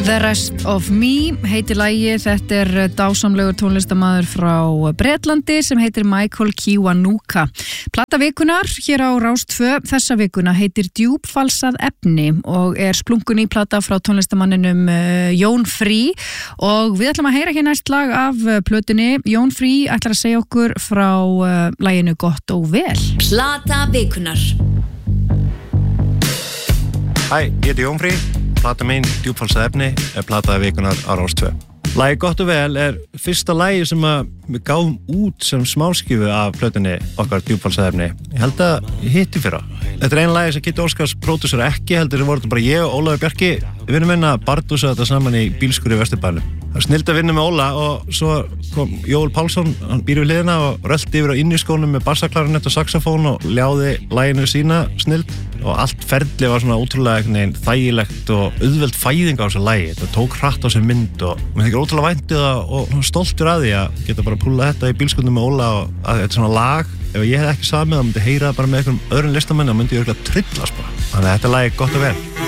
The Rest of Me heitir lagið, þetta dásamlegur tónlistamaður frá Bretlandi sem heitir Michael Kiwanuka. Plata vikunar hér á Rás 2 þessa vikuna heitir Djúpfalsað efni og splungun í plata frá tónlistamanninum Jón Frí og við ætlum að heyra hér næst lag af plötunni. Jón Frí ætlar að segja okkur frá laginu Gott og vel. Plata vikunar. Hæ, ég heiti Jón Frí. Plata mín, Djúpfalsað efni, plata vikunar á Rás 2. Lagið Gott og vel fyrsta lagið sem við gáum út sem smáskifu af plötunni okkar Djúpfalsað efni. Ég held að ég hitti fyrra. Þetta eina lagið sem Kitti Óskars pródúsör ekki heldur voru bara ég og Ólafur Bjarki. Við vinnum að bardúsa þetta saman í bílskúri í Vesturbænum. Það snildi að vinna með Óla og svo kom Jóel Pálsson, hann býr við hliðina og rölti yfir á inniskónum með bassaklarinett og saxofón og ljáði laginu sína snild og allt ferli var svona ótrúlega þægilegt og auðveld fæðing á þessu lagi. Þetta tók hratt á sér mynd og mér þykir ótrúlega væntið og stoltur að því að geta bara púlað þetta í bílskúrnum með Óla og að þetta er svona lag. Ef ég hefði ekki samið þá myndi heyra bara með einhverjum öðrum listamenn þá myndi ég örugglega trillast bara. Þannig að þetta lag er Gott og vel.